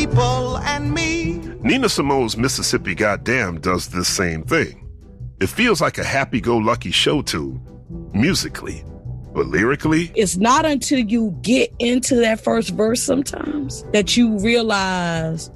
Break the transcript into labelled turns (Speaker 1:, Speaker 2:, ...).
Speaker 1: people and me.
Speaker 2: Nina Simone's Mississippi Goddamn does this same thing. It feels like a happy-go-lucky show tune, musically. But lyrically,
Speaker 3: it's not until you get into that first verse sometimes that you realize